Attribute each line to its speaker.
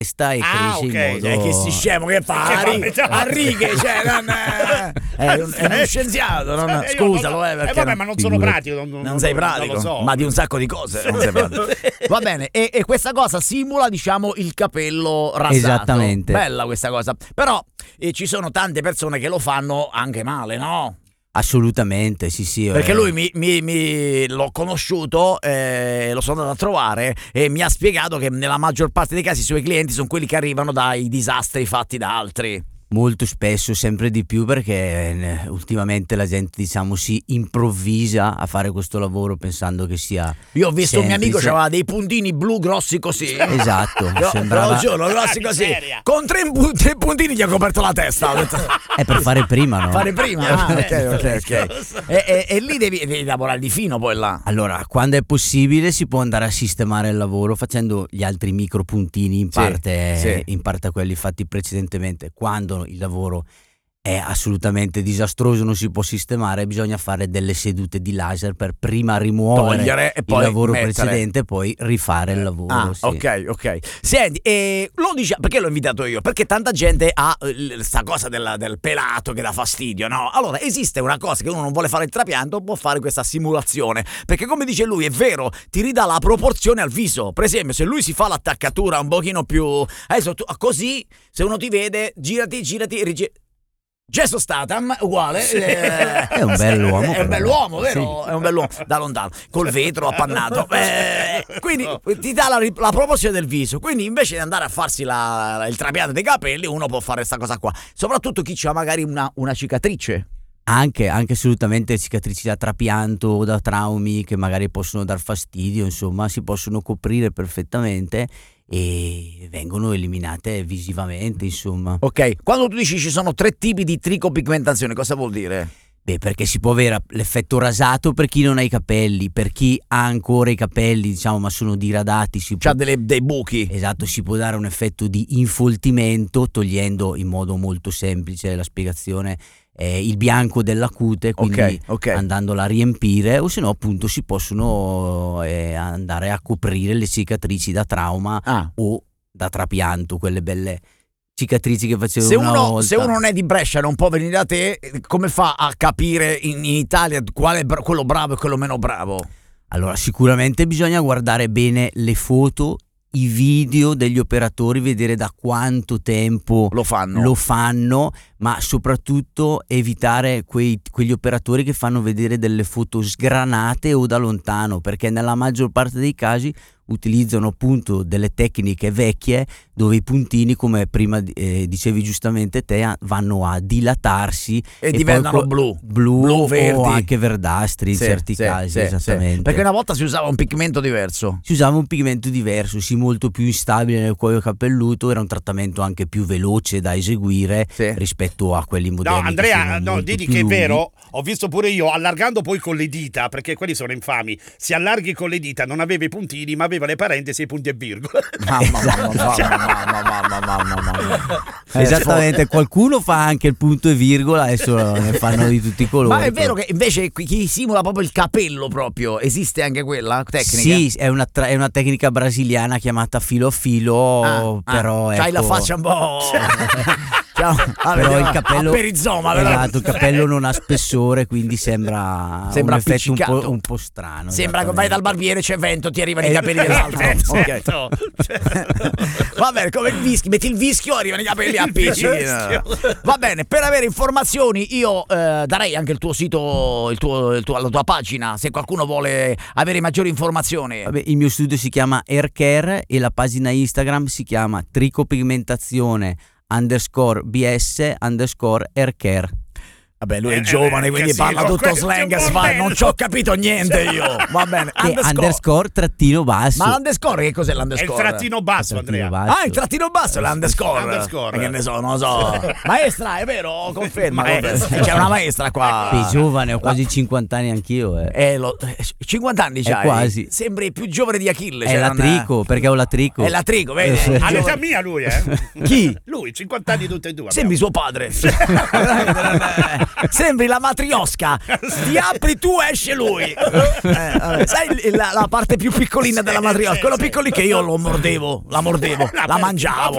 Speaker 1: e cresce in modo...
Speaker 2: che si scemo che fa a righe, cioè è uno scienziato, scusalo, perché
Speaker 3: vabbè, ma non sono pratico,
Speaker 2: non sei pratico,
Speaker 3: non lo so.
Speaker 2: ma di un sacco di cose non sei pratico. Va bene, e questa cosa simula, diciamo, il capello rasato.
Speaker 1: Esattamente.
Speaker 2: Bella questa cosa, però ci sono tante persone che lo fanno anche male, no?
Speaker 1: Assolutamente, sì.
Speaker 2: Perché lui mi l'ho conosciuto, lo sono andato a trovare e mi ha spiegato che nella maggior parte dei casi i suoi clienti sono quelli che arrivano dai disastri fatti da altri.
Speaker 1: Molto spesso, sempre di più, perché ultimamente la gente, diciamo, si improvvisa a fare questo lavoro pensando che sia
Speaker 2: Io ho visto
Speaker 1: semplice.
Speaker 2: un mio amico che aveva dei puntini blu grossi così.
Speaker 1: Esatto, sembrava...
Speaker 2: grossi così. Con tre puntini gli ha coperto la testa.
Speaker 1: È per fare prima, no?
Speaker 2: Fare prima? Ok. E lì devi lavorare di fino poi là.
Speaker 1: Allora, quando è possibile si può andare a sistemare il lavoro facendo gli altri micro puntini in parte a quelli fatti precedentemente. Quando il lavoro è assolutamente disastroso, non si può sistemare, bisogna fare delle sedute di laser per prima rimuovere
Speaker 2: e poi
Speaker 1: il lavoro
Speaker 2: mettere.
Speaker 1: precedente e poi rifare il lavoro. Sì.
Speaker 2: Ok. Senti, lo dice, perché l'ho invitato io? Perché tanta gente ha sta cosa del pelato che dà fastidio, no? Allora, esiste una cosa che uno non vuole fare il trapianto, può fare questa simulazione, perché come dice lui, è vero, ti ridà la proporzione al viso. Per esempio, se lui si fa l'attaccatura un pochino più... Adesso così, se uno ti vede, girati, Jason Statham uguale,
Speaker 1: è un bell'uomo,
Speaker 2: è un bell'uomo, vero? Sì. È un bell'uomo da lontano, col vetro appannato, quindi ti dà la proporzione del viso. Quindi invece di andare a farsi il trapianto dei capelli, uno può fare questa cosa qua, soprattutto chi ha magari una cicatrice.
Speaker 1: Anche assolutamente cicatrici da trapianto o da traumi che magari possono dar fastidio, insomma, si possono coprire perfettamente e vengono eliminate visivamente, insomma.
Speaker 2: Ok, quando tu dici ci sono 3 tipi di tricopigmentazione, cosa vuol dire?
Speaker 1: Beh, perché si può avere l'effetto rasato per chi non ha i capelli, per chi ha ancora i capelli, diciamo, ma sono diradati.
Speaker 2: C'ha dei buchi.
Speaker 1: Esatto, si può dare un effetto di infoltimento, togliendo in modo molto semplice la spiegazione il bianco della cute, quindi andandola a riempire, o se no appunto si possono andare a coprire le cicatrici da trauma o da trapianto, quelle belle cicatrici che facevano una volta.
Speaker 2: Se uno non è di Brescia, non può venire da te, come fa a capire in Italia qual è quello bravo e quello meno bravo?
Speaker 1: Allora, sicuramente bisogna guardare bene le foto, i video degli operatori, vedere da quanto tempo lo fanno, ma soprattutto evitare quegli operatori che fanno vedere delle foto sgranate o da lontano, perché nella maggior parte dei casi utilizzano appunto delle tecniche vecchie dove i puntini, come prima dicevi giustamente te, vanno a dilatarsi
Speaker 2: e diventano blu, verdi
Speaker 1: o anche verdastri in certi casi, esattamente.
Speaker 2: Perché una volta si usava un pigmento diverso.
Speaker 1: Sì, molto più instabile nel cuoio capelluto, era un trattamento anche più veloce da eseguire rispetto a quelli moderni.
Speaker 3: No, Andrea,
Speaker 1: digli
Speaker 3: che è vero, ho visto pure io, allargando poi con le dita, perché quelli sono infami, si allarghi con le dita, non aveva i puntini ma aveva le parentesi, i punti e virgola.
Speaker 2: Mamma.
Speaker 1: Esattamente, qualcuno fa anche il punto e virgola, adesso ne fanno di tutti i colori.
Speaker 2: Ma è vero che invece chi simula proprio il capello proprio, esiste anche quella tecnica?
Speaker 1: Sì, è una tecnica brasiliana chiamata filo a filo, però
Speaker 2: c'hai la faccia un po'...
Speaker 1: però il capello,
Speaker 2: perizoma,
Speaker 1: esatto, il capello non ha spessore, quindi sembra un effetto un po' strano.
Speaker 2: Sembra che vai dal barbiere, c'è vento, ti arrivano i capelli dell'altro. Va bene, come il vischio, metti il vischio, arrivano i capelli appiccichi. Va bene, per avere informazioni io darei anche il tuo sito, la tua pagina, se qualcuno vuole avere maggiori informazioni.
Speaker 1: Vabbè, il mio studio si chiama Haircare e la pagina Instagram si chiama tricopigmentazione _BS_Haircare.
Speaker 2: Vabbè, lui è giovane, quindi parla tutto slang, non ci ho capito niente io. Va bene.
Speaker 1: Underscore trattino basso.
Speaker 2: Ma l'underscore che cos'è l'underscore?
Speaker 3: È il trattino basso, Andrea.
Speaker 2: Il trattino basso è l'underscore. Che ne so, non lo so. Maestra, è vero? Conferma. C'è una maestra qua.
Speaker 1: Sei giovane, ho quasi 50 anni anch'io.
Speaker 2: 50 anni c'hai?
Speaker 1: Quasi.
Speaker 2: Sembri più giovane di Achille.
Speaker 1: È latrico, perché ho latrico.
Speaker 2: È latrico, vedi?
Speaker 3: All'età mia lui,
Speaker 2: Chi?
Speaker 3: Lui, 50 anni tutti e due.
Speaker 2: Sembri suo padre. Sembri la matriosca. Ti apri tu, esce lui. Sai la parte più piccolina della matriosca? Quello piccolo che io la mordevo, la mangiavo.